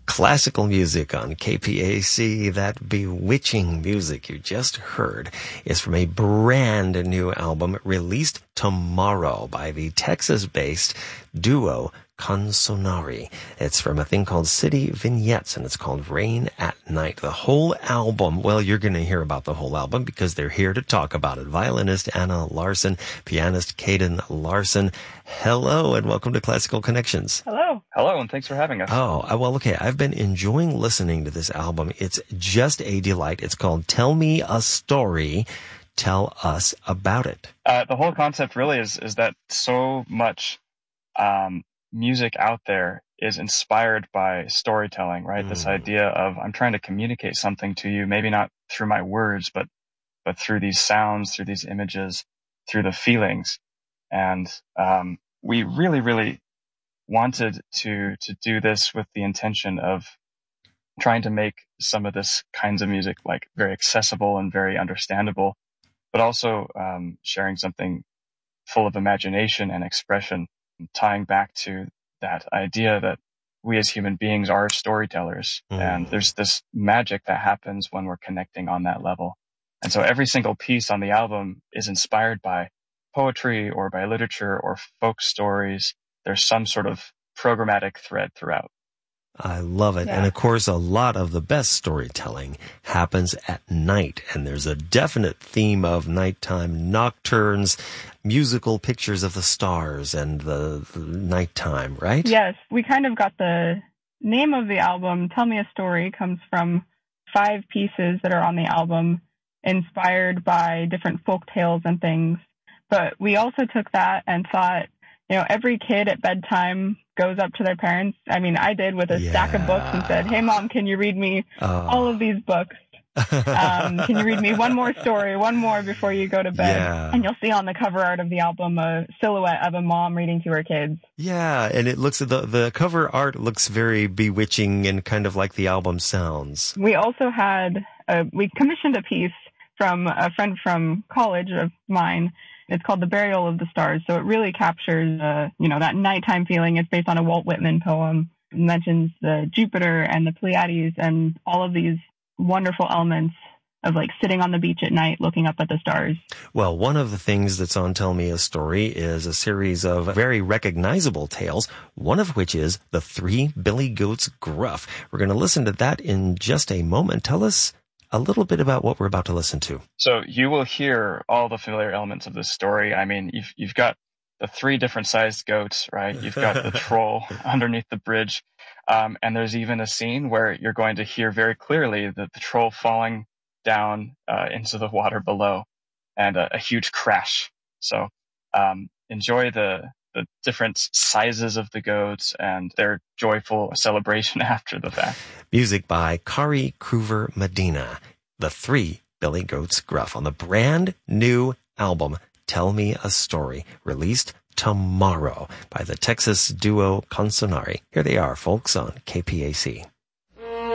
Classical music on KPAC. That bewitching music you just heard is from a brand new album released tomorrow by the Texas-based duo Consonari. It's from a thing called City Vignettes, and it's called Rain at Night. The whole album, well, you're going to hear about the whole album because they're here to talk about it. Violinist Anna Larson, pianist Caden Larson. Hello, and welcome to Classical Connections. Hello. Hello, and thanks for having us. Oh, well, okay. I've been enjoying listening to this album. It's just a delight. It's called Tell Me a Story. Tell us about it. The whole concept really is that so much music out there is inspired by storytelling, right? This idea of I'm trying to communicate something to you, maybe not through my words, but through these sounds, through these images, through the feelings. And we really, really wanted to do this with the intention of trying to make some of this kinds of music like very accessible and very understandable, but also sharing something full of imagination and expression, tying back to that idea that we as human beings are storytellers. And there's this magic that happens when we're connecting on that level. And so every single piece on the album is inspired by poetry or by literature or folk stories. There's some sort of programmatic thread throughout. I love it. Yeah. And of course, a lot of the best storytelling happens at night. And there's a definite theme of nighttime nocturnes, musical pictures of the stars and the nighttime, right? Yes. We kind of got the name of the album, Tell Me a Story, comes from 5 pieces that are on the album, inspired by different folk tales and things. But we also took that and thought, every kid at bedtime goes up to their parents. I mean, I did with a stack of books and said, hey, Mom, can you read me all of these books? Can you read me one more story, one more before you go to bed? Yeah. And you'll see on the cover art of the album a silhouette of a mom reading to her kids. Yeah, and it looks, the cover art looks very bewitching and kind of like the album sounds. We also we commissioned a piece from a friend from college of mine. It's called The Burial of the Stars. So it really captures, that nighttime feeling. It's based on a Walt Whitman poem. It mentions the Jupiter and the Pleiades and all of these wonderful elements of like sitting on the beach at night looking up at the stars. Well, one of the things that's on Tell Me a Story is a series of very recognizable tales, one of which is The Three Billy Goats Gruff. We're going to listen to that in just a moment. Tell us a little bit about what we're about to listen to. So you will hear all the familiar elements of this story. I mean, you've got the 3 different sized goats, right? You've got the troll underneath the bridge. And there's even a scene where you're going to hear very clearly the troll falling down into the water below and a huge crash. So enjoy the different sizes of the goats and their joyful celebration after the fact. Music by Kari Kruver Medina, The Three Billy Goats Gruff, on the brand new album Tell Me a Story, released tomorrow by the Texas duo Consonari. Here they are, folks, on KPAC.